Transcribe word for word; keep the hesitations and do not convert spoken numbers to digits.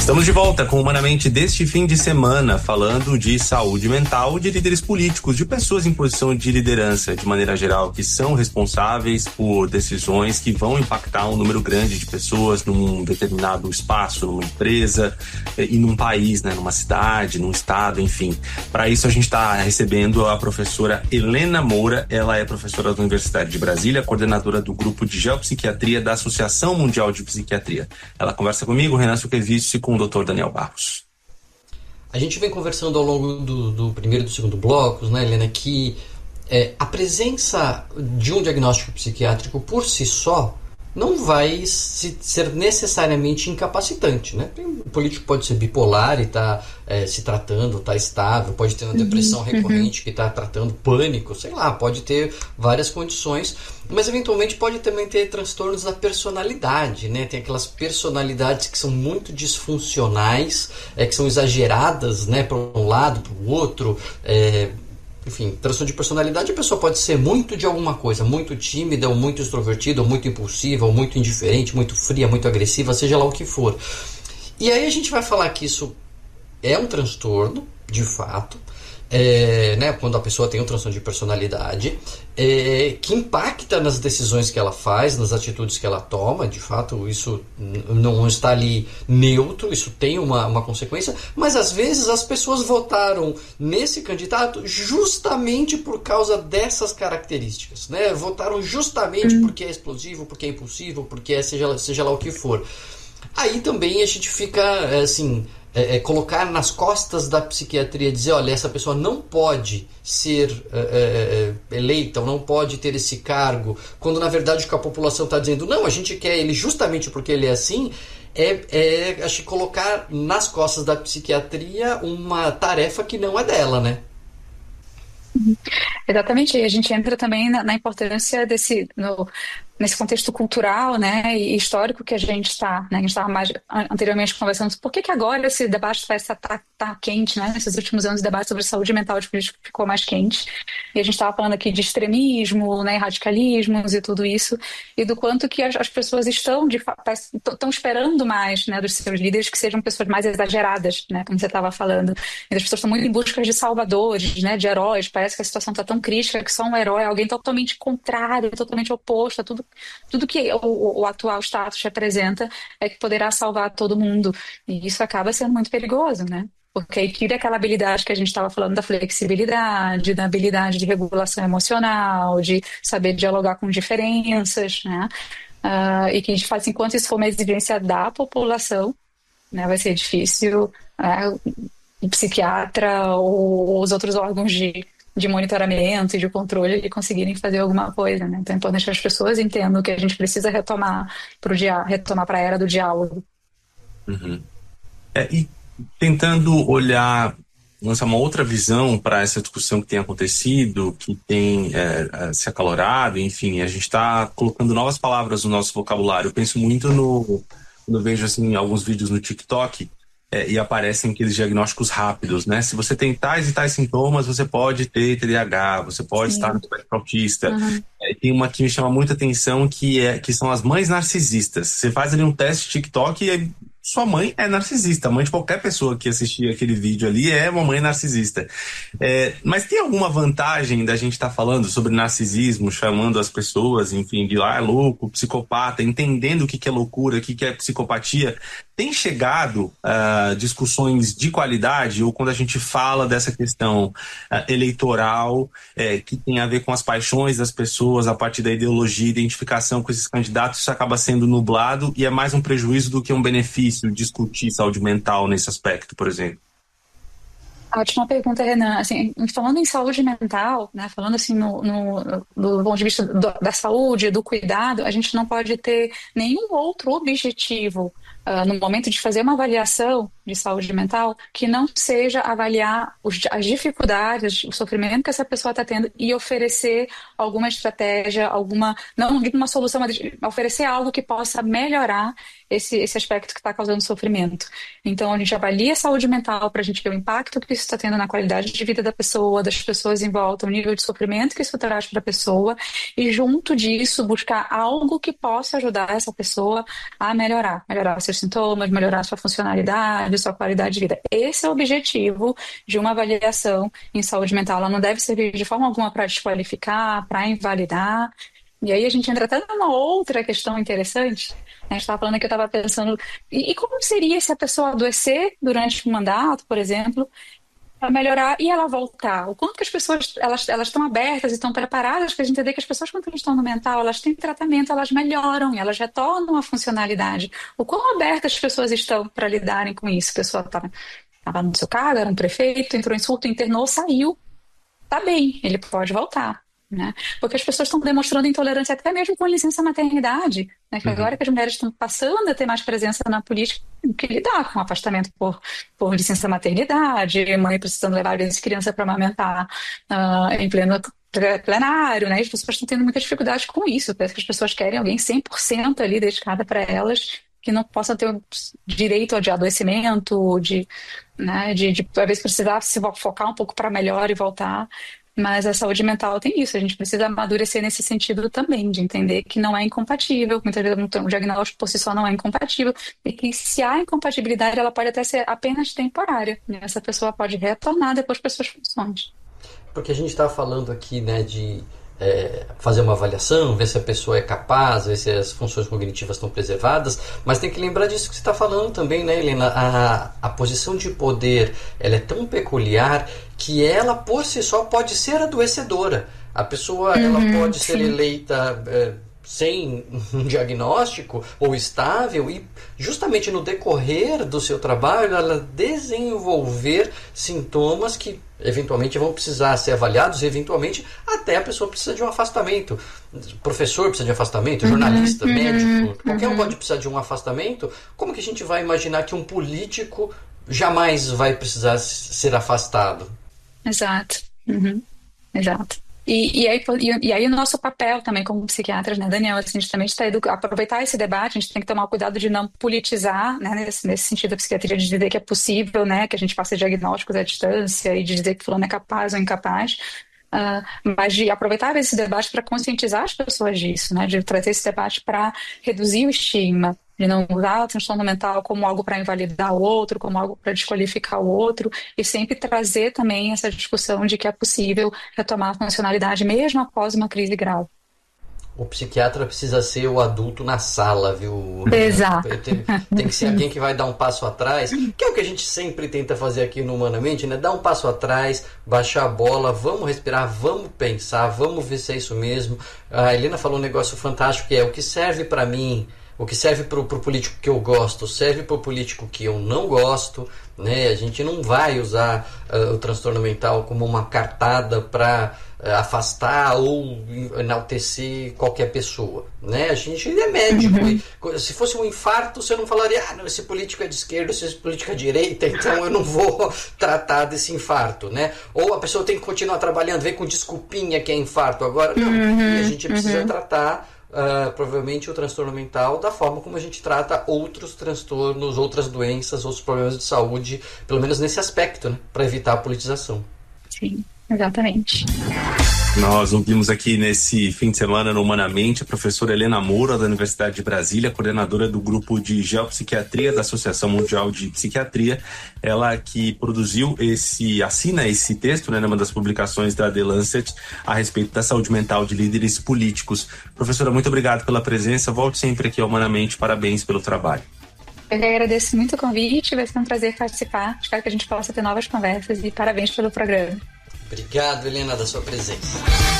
Estamos de volta com Humanamente deste fim de semana, falando de saúde mental, de líderes políticos, de pessoas em posição de liderança, de maneira geral, que são responsáveis por decisões que vão impactar um número grande de pessoas num determinado espaço, numa empresa e num país, né, numa cidade, num estado, enfim. Para isso a gente está recebendo a professora Helena Moura. Ela é professora da Universidade de Brasília, coordenadora do grupo de geopsiquiatria da Associação Mundial de Psiquiatria. Ela conversa comigo, Renan Suquevicius, e com o doutor Daniel Barros. A gente vem conversando ao longo do, do primeiro e do segundo blocos, né, Helena, que é, a presença de um diagnóstico psiquiátrico por si só não vai se, ser necessariamente incapacitante, né? O político pode ser bipolar e está é, se tratando, está estável, pode ter uma depressão uhum, recorrente uhum. que está tratando pânico, sei lá, pode ter várias condições, mas eventualmente pode também ter transtornos da personalidade, né? Tem aquelas personalidades que são muito disfuncionais, é, que são exageradas, né, para um lado, para o outro, é, enfim, transtorno de personalidade, a pessoa pode ser muito de alguma coisa, muito tímida, ou muito extrovertida, ou muito impulsiva, ou muito indiferente, muito fria, muito agressiva, seja lá o que for. E aí a gente vai falar que isso é um transtorno, de fato, é, né, quando a pessoa tem um transtorno de personalidade, é, que impacta nas decisões que ela faz, nas atitudes que ela toma. De fato, isso não está ali neutro, isso tem uma, uma consequência, mas às vezes as pessoas votaram nesse candidato justamente por causa dessas características, né? Votaram justamente porque é explosivo, porque é impulsivo, porque é seja, seja lá o que for. Aí também a gente fica, assim, é, é, colocar nas costas da psiquiatria, dizer, olha, essa pessoa não pode ser é, é, eleita, ou não pode ter esse cargo, quando na verdade o que a população está dizendo, não, a gente quer ele justamente porque ele é assim, é, é acho que colocar nas costas da psiquiatria uma tarefa que não é dela, né? Uhum. Exatamente, e a gente entra também na, na importância desse, no, nesse contexto cultural, né, e histórico que a gente está, né, a gente estava mais anteriormente conversando, por que que agora esse debate está tá, tá quente, né, nesses últimos anos o debate sobre saúde mental de político ficou mais quente, e a gente estava falando aqui de extremismo, né, radicalismos e tudo isso, e do quanto que as, as pessoas estão, de, estão esperando mais, né, dos seus líderes que sejam pessoas mais exageradas, né, como você estava falando, e as pessoas estão muito em busca de salvadores, né, de heróis, parece que a situação está tão crítica que só um herói é alguém totalmente contrário, totalmente oposto a tudo Tudo que o, o atual status representa é que poderá salvar todo mundo. E isso acaba sendo muito perigoso, né? Porque aí tira aquela habilidade que a gente estava falando da flexibilidade, da habilidade de regulação emocional, de saber dialogar com diferenças, né? Uh, e que a gente faz, enquanto isso for uma exigência da população, né, vai ser difícil uh, o psiquiatra ou, ou os outros órgãos de de monitoramento e de controle e conseguirem fazer alguma coisa, né? Então é importante que as pessoas entendam que a gente precisa retomar para dia, retomar para a era do diálogo. Uhum. É, e tentando olhar, lançar uma outra visão para essa discussão que tem acontecido, que tem é, se acalorado, enfim, a gente está colocando novas palavras no nosso vocabulário. Eu penso muito no, quando eu vejo assim, alguns vídeos no TikTok, É, e aparecem aqueles diagnósticos rápidos, né? Se você tem tais e tais sintomas, você pode ter T D A H, você pode Sim. estar no espectro autista. Uhum. É, tem uma que me chama muita atenção, que, é, que são as mães narcisistas. Você faz ali um teste TikTok e é, sua mãe é narcisista. A mãe de qualquer pessoa que assistir aquele vídeo ali é uma mãe narcisista. É, mas tem alguma vantagem da gente estar tá falando sobre narcisismo, chamando as pessoas, enfim, de ah, é louco, psicopata, entendendo o que, que é loucura, o que, que é psicopatia? Tem chegado uh, discussões de qualidade, ou quando a gente fala dessa questão uh, eleitoral, uh, que tem a ver com as paixões das pessoas, a partir da ideologia, identificação com esses candidatos, isso acaba sendo nublado e é mais um prejuízo do que um benefício discutir saúde mental nesse aspecto, por exemplo? Ótima pergunta, Renan. Assim, falando em saúde mental, né, falando assim no, no, do ponto de vista do, da saúde, do cuidado, a gente não pode ter nenhum outro objetivo Uh, no momento de fazer uma avaliação de saúde mental, que não seja avaliar os, as dificuldades, o sofrimento que essa pessoa está tendo e oferecer alguma estratégia, alguma, não digo uma solução, mas oferecer algo que possa melhorar esse, esse aspecto que está causando sofrimento. Então, a gente avalia a saúde mental para a gente ver o impacto que isso está tendo na qualidade de vida da pessoa, das pessoas em volta, o nível de sofrimento que isso traz para a pessoa, e junto disso buscar algo que possa ajudar essa pessoa a melhorar, melhorar seus seus sintomas, melhorar sua funcionalidade, sua qualidade de vida. Esse é o objetivo de uma avaliação em saúde mental. Ela não deve servir de forma alguma para desqualificar, para invalidar. E aí a gente entra até numa outra questão interessante. A gente estava falando que eu estava pensando, e, e como seria se a pessoa adoecer durante um mandato, por exemplo, para melhorar e ela voltar? O quanto que as pessoas elas, elas estão abertas e estão preparadas para entender que as pessoas, quando estão no mental, elas têm tratamento, elas melhoram, elas retornam à funcionalidade. O quão abertas as pessoas estão para lidarem com isso? A pessoa estava no seu cargo, era um prefeito, entrou em surto, internou, saiu. Tá bem, ele pode voltar. Né? Porque as pessoas estão demonstrando intolerância até mesmo com licença maternidade, né? Que agora que as mulheres estão passando a ter mais presença na política, que lidar com afastamento por, por licença maternidade, mãe precisando levar as crianças para amamentar uh, em pleno plenário, né? As pessoas estão tendo muita dificuldade com isso. Parece que as pessoas querem alguém cem por cento ali dedicada para elas, que não possa ter o direito de adoecimento, de, né, de, de às vezes precisar se focar um pouco para melhor e voltar. Mas a saúde mental tem isso, a gente precisa amadurecer nesse sentido também, de entender que não é incompatível, muitas vezes um diagnóstico por si só não é incompatível, e que se há incompatibilidade, ela pode até ser apenas temporária, né? Essa pessoa pode retornar depois para as suas funções. Porque a gente está falando aqui, né, de é, fazer uma avaliação, ver se a pessoa é capaz, ver se as funções cognitivas estão preservadas, mas tem que lembrar disso que você está falando também, né, Helena? A, a posição de poder, ela é tão peculiar que ela, por si só, pode ser adoecedora. A pessoa, uhum, ela pode ser sim. eleita é, sem um diagnóstico ou estável e, justamente no decorrer do seu trabalho, ela desenvolver sintomas que eventualmente vão precisar ser avaliados e eventualmente até a pessoa precisa de um afastamento. O professor precisa de afastamento, jornalista, uhum, médico, uhum, qualquer um pode precisar de um afastamento. Como que a gente vai imaginar que um político jamais vai precisar ser afastado? Exato. Uhum. Exato. E, e, aí, e, e aí o nosso papel também como psiquiatras, né, Daniel, assim, a gente também está educando, aproveitar esse debate, a gente tem que tomar cuidado de não politizar, né, nesse, nesse sentido da psiquiatria, de dizer que é possível, né, que a gente faça diagnósticos à distância e de dizer que fulano é capaz ou incapaz, uh, mas de aproveitar esse debate para conscientizar as pessoas disso, né, de trazer esse debate para reduzir o estigma, de não usar o transtorno mental como algo para invalidar o outro, como algo para desqualificar o outro, e sempre trazer também essa discussão de que é possível retomar a funcionalidade mesmo após uma crise grave. O psiquiatra precisa ser o adulto na sala, viu? Exato. Tem, tem que ser alguém que vai dar um passo atrás, que é o que a gente sempre tenta fazer aqui no Humanamente, né? Dar um passo atrás, baixar a bola, vamos respirar, vamos pensar, vamos ver se é isso mesmo. A Helena falou um negócio fantástico, que é o que serve para mim. O que serve para o político que eu gosto serve para o político que eu não gosto, né? A gente não vai usar uh, o transtorno mental como uma cartada para uh, afastar ou enaltecer qualquer pessoa, né? A gente é médico. Uhum. E, se fosse um infarto, você não falaria, ah, não, esse político é de esquerda, esse político é de direita, então eu não vou tratar desse infarto, né? Ou a pessoa tem que continuar trabalhando, vem com desculpinha que é infarto agora. Não, uhum. E a gente precisa uhum. tratar Uh, provavelmente o transtorno mental da forma como a gente trata outros transtornos, outras doenças, outros problemas de saúde, pelo menos nesse aspecto, né, para evitar a politização. Sim, exatamente. Nós ouvimos aqui nesse fim de semana no Humanamente a professora Helena Moura, da Universidade de Brasília, coordenadora do grupo de geopsiquiatria da Associação Mundial de Psiquiatria. Ela que produziu esse, assina esse texto, né, numa das publicações da The Lancet, a respeito da saúde mental de líderes políticos. Professora, muito obrigado pela presença. Volte sempre aqui ao Humanamente. Parabéns pelo trabalho. Eu agradeço muito o convite, vai ser um prazer participar. Espero que a gente possa ter novas conversas e parabéns pelo programa. Obrigado, Helena, da sua presença.